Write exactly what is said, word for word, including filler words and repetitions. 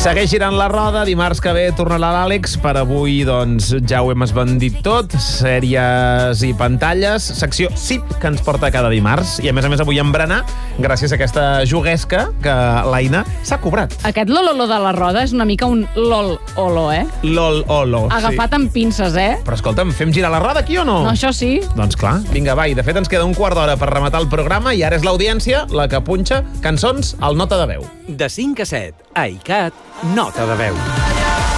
Segueix girant la roda, dimarts que ve tornarà l'Àlex. Per avui, doncs, ja ho hem esbandit tot. Sèries i pantalles. Secció S I P, que ens porta cada dimarts. I, a més a més, avui en berenar, gràcies a aquesta juguesca que l'Aina s'ha cobrat. Aquest lololo de la roda és una mica un lol-olo, eh? Lol-olo, Agafat sí. amb pinces, eh? Però escolta'm, fem girar la roda aquí o no? No, això sí. Doncs clar, vinga, va. I de fet ens queda un quart d'hora per rematar el programa i ara és l'audiència la que punxa cançons al Nota de Veu. De cinc a set, a ICAT, Nota de Veu.